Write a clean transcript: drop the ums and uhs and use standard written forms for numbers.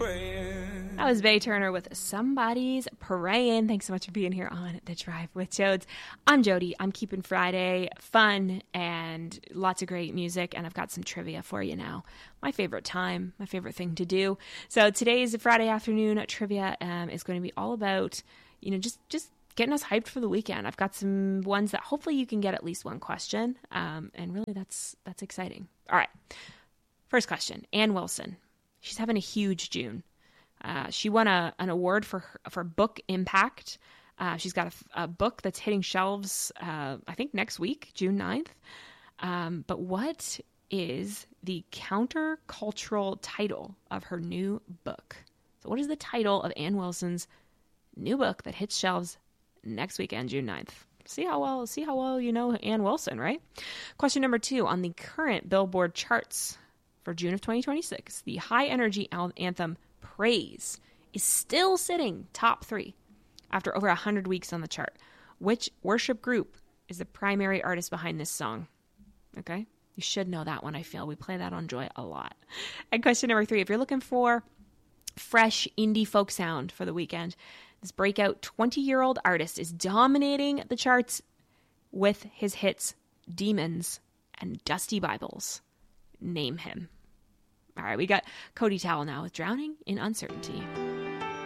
praying. That was Bay Turner with Somebody's Praying. Thanks so much for being here on The Drive with Jodes. I'm Jody. I'm keeping Friday fun and lots of great music, and I've got some trivia for you now. My favorite time, my favorite thing to do. So today's Friday afternoon trivia is going to be all about, just getting us hyped for the weekend. I've got some ones that hopefully you can get at least one question, and really that's exciting. All right. First question, Ann Wilson. She's having a huge June. She won an award for book impact. She's got a book that's hitting shelves, I think next week, June 9th. But what is the countercultural title of her new book? So what is the title of Ann Wilson's new book that hits shelves next weekend, June 9th? See how well you know Ann Wilson, right? Question number 2, on the current Billboard charts for June of 2026, the high energy anthem Praise is still sitting top 3 after over 100 weeks on the chart. Which worship group is the primary artist behind this song? Okay, you should know that one. I feel we play that on Joy a lot. And question number 3, if you're looking for fresh indie folk sound for the weekend, this breakout 20-year-old artist is dominating the charts with his hits Demons and Dusty Bibles. Name him. All right, we got Cody Towell now with Drowning in Uncertainty.